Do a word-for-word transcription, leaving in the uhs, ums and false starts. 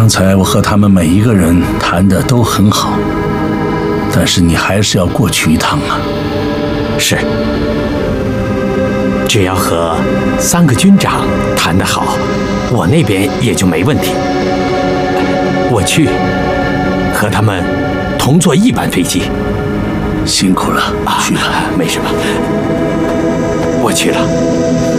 刚才我和他们每一个人谈的都很好，但是你还是要过去一趟啊。 是，只要和三个军长谈得好，我那边也就没问题。我去，和他们同坐一班飞机。 辛苦了，去了， 没什么，我去了。